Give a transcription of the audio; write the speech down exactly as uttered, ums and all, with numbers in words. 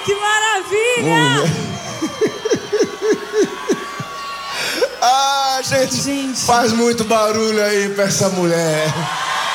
que maravilha! Ah, gente, gente, faz muito barulho aí pra essa mulher.